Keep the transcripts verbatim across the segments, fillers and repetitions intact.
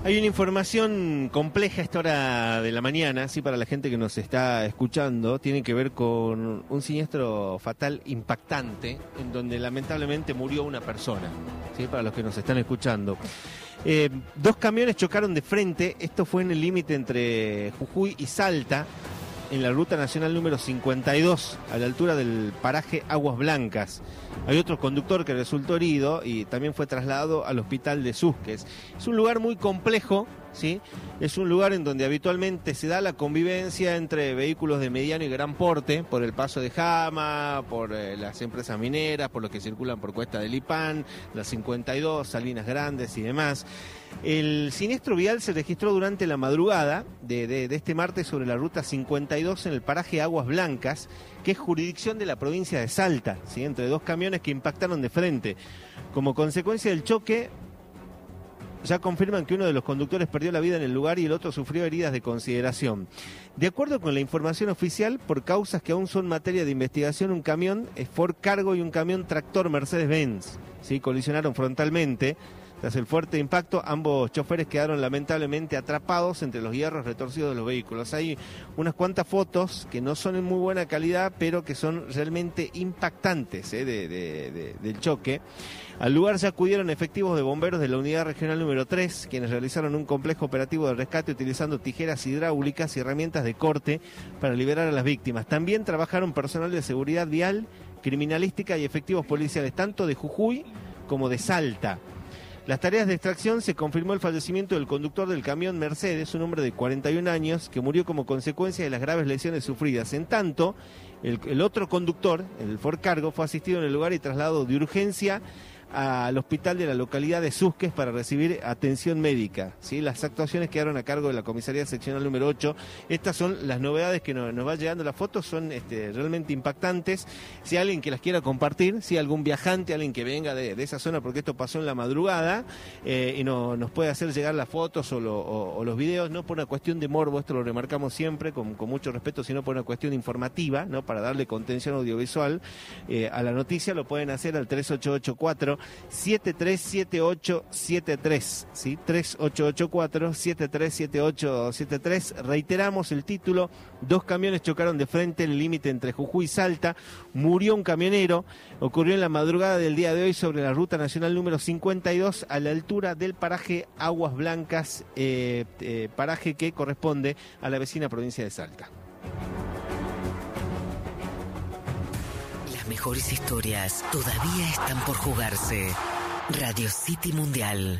Hay una información compleja a esta hora de la mañana, sí, para la gente que nos está escuchando. Tiene que ver con un siniestro fatal impactante, en donde lamentablemente murió una persona, sí, para los que nos están escuchando. Eh, dos camiones chocaron de frente. Esto fue en el límite entre Jujuy y Salta, en la ruta nacional número cincuenta y dos, a la altura del paraje Aguas Blancas. Hay otro conductor que resultó herido y también fue trasladado al hospital de Susques. Es un lugar muy complejo, ¿sí? Es un lugar en donde habitualmente se da la convivencia entre vehículos de mediano y gran porte, por el paso de Jama, por eh, las empresas mineras, por los que circulan por Cuesta del Lipán, la cincuenta y dos, Salinas Grandes y demás. El siniestro vial se registró durante la madrugada de, de, de este martes sobre la ruta cincuenta y dos en el paraje Aguas Blancas, que es jurisdicción de la provincia de Salta, ¿sí? Entre dos camiones que impactaron de frente. Como consecuencia del choque, ya confirman que uno de los conductores perdió la vida en el lugar y el otro sufrió heridas de consideración. De acuerdo con la información oficial, por causas que aún son materia de investigación, un camión Ford Cargo y un camión tractor Mercedes-Benz, ¿sí? Colisionaron frontalmente. Tras el fuerte impacto, ambos choferes quedaron lamentablemente atrapados entre los hierros retorcidos de los vehículos. Hay unas cuantas fotos que no son en muy buena calidad, pero que son realmente impactantes, ¿eh? de, de, de, del choque. Al lugar se acudieron efectivos de bomberos de la unidad regional número tres, quienes realizaron un complejo operativo de rescate utilizando tijeras hidráulicas y herramientas de corte para liberar a las víctimas. También trabajaron personal de seguridad vial, criminalística y efectivos policiales, tanto de Jujuy como de Salta. Las tareas de extracción se confirmó el fallecimiento del conductor del camión Mercedes, un hombre de cuarenta y un años, que murió como consecuencia de las graves lesiones sufridas. En tanto, el, el otro conductor, el Ford Cargo, fue asistido en el lugar y trasladado de urgencia al hospital de la localidad de Susques para recibir atención médica, ¿sí? Las actuaciones quedaron a cargo de la comisaría seccional número ocho. Estas son las novedades que nos, nos va llegando. Las fotos son este, realmente impactantes. Si hay alguien que las quiera compartir, si hay algún viajante, alguien que venga de, de esa zona, porque esto pasó en la madrugada, eh, y no, nos puede hacer llegar las fotos o, lo, o, o los videos, no por una cuestión de morbo, esto lo remarcamos siempre con, con mucho respeto, sino por una cuestión informativa, ¿no? Para darle contención audiovisual eh, a la noticia. Lo pueden hacer al tres ocho ocho cuatro, siete tres siete ocho siete tres, ¿sí? tres ocho ocho cuatro, siete tres siete ocho siete tres. Reiteramos el título: dos camiones chocaron de frente en el límite entre Jujuy y Salta, murió un camionero. Ocurrió en la madrugada del día de hoy sobre la ruta nacional número cincuenta y dos, a la altura del paraje Aguas Blancas, eh, eh, paraje que corresponde a la vecina provincia de Salta. Las mejores historias todavía están por jugarse. Radio City Mundial.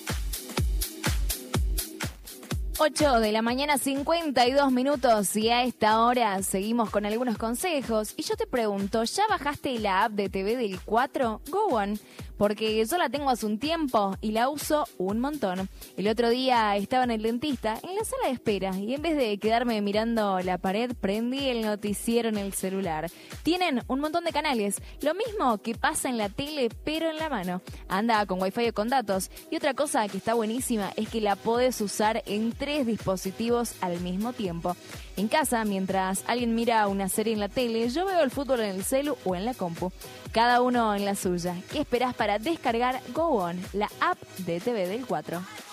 ocho de la mañana, cincuenta y dos minutos, y a esta hora seguimos con algunos consejos. Y yo te pregunto, ¿ya bajaste la app de T V del cuatro? Go on, porque yo la tengo hace un tiempo y la uso un montón. El otro día estaba en el dentista, en la sala de espera, y en vez de quedarme mirando la pared, prendí el noticiero en el celular. Tienen un montón de canales, lo mismo que pasa en la tele, pero en la mano. Anda con wifi o con datos. Y otra cosa que está buenísima es que la podés usar en tres dispositivos al mismo tiempo. En casa, mientras alguien mira una serie en la tele, yo veo el fútbol en el celu o en la compu. Cada uno en la suya. ¿Qué esperás para descargar Go On, la app de T V del cuatro?